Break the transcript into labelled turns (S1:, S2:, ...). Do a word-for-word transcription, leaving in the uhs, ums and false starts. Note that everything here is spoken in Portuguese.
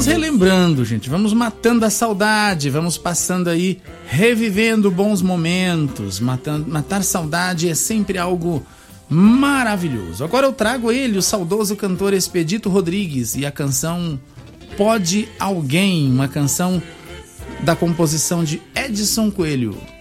S1: vamos relembrando, gente, vamos matando a saudade, vamos passando aí, revivendo bons momentos. Matando, matar saudade é sempre algo maravilhoso. Agora eu trago ele, o saudoso cantor Expedito Rodrigues, e a canção Pode Alguém, uma canção da composição de Edson Coelho.